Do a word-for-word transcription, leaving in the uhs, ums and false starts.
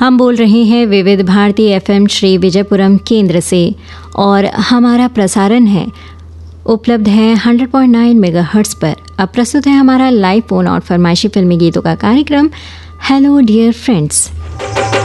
हम बोल रहे हैं विविध भारती एफएम श्री विजयपुरम केंद्र से और हमारा प्रसारण है उपलब्ध है हंड्रेड पॉइंट नाइन मेगाहर्ट्ज़ पर। अब प्रस्तुत है हमारा लाइव फोन और फरमाइशी फिल्मी गीतों का कार्यक्रम हेलो डियर फ्रेंड्स।